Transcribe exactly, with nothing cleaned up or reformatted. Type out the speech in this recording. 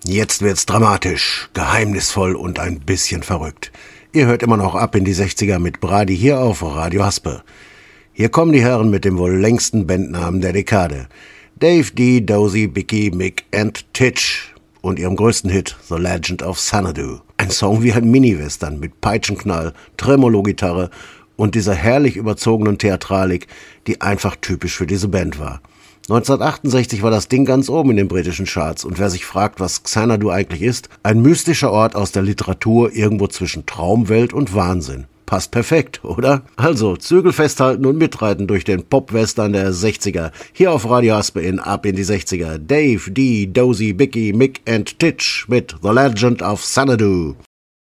Jetzt wird's dramatisch, geheimnisvoll und ein bisschen verrückt. Ihr hört immer noch Ab in die sechziger mit Brady hier auf Radio Haspe. Hier kommen die Herren mit dem wohl längsten Bandnamen der Dekade. Dave D, Dozy, Bicky, Mick and Titch und ihrem größten Hit The Legend of Xanadu. Ein Song wie ein Mini-Western mit Peitschenknall, Tremolo-Gitarre und dieser herrlich überzogenen Theatralik, die einfach typisch für diese Band war. neunzehnhundertachtundsechzig war das Ding ganz oben in den britischen Charts und wer sich fragt, was Xanadu eigentlich ist, ein mystischer Ort aus der Literatur irgendwo zwischen Traumwelt und Wahnsinn. Passt perfekt, oder? Also, Zügel festhalten und mitreiten durch den Pop-Western der sechziger. Hier auf Radio Haspe in Ab in die sechziger. Dave, D, Dozy, Bicky, Mick and Titch mit The Legend of Xanadu.